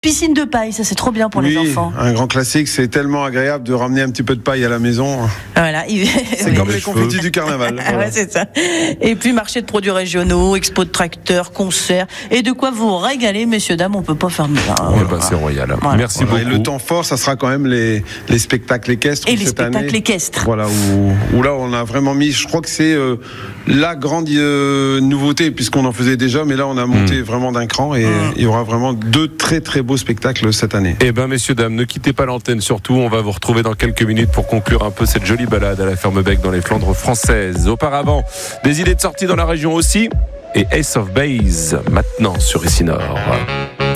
Piscine de paille, ça c'est trop bien pour les enfants. Un grand classique, c'est tellement agréable de ramener un petit peu de paille à la maison. Voilà. C'est comme les confettis du carnaval. Voilà. Ouais, c'est ça. Et puis marché de produits régionaux, expo de tracteurs, concerts, et de quoi vous régaler, messieurs, dames, on peut pas faire mieux. C'est royal. Voilà. Merci beaucoup. Et le temps fort, ça sera quand même les spectacles équestres. Et les spectacles équestres. Voilà, où là on a vraiment mis, je crois que c'est la grande nouveauté, puisqu'on en faisait déjà, mais là on a monté vraiment d'un cran et il y aura vraiment 2 très très beaux spectacles cette année. Eh bien, messieurs, dames, ne quittez pas l'antenne surtout. On va vous retrouver dans quelques minutes pour conclure un peu cette jolie balade à la Ferme-Bec dans les Flandres françaises. Auparavant, des idées de sortie dans la région aussi. Et Ace of Base, maintenant sur Ici Nord.